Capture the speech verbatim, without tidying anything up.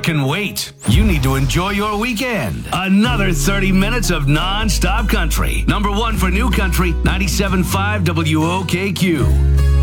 can wait. You need to enjoy your weekend. Another thirty minutes of non-stop country. Number one for New Country, ninety-seven point five W O K Q.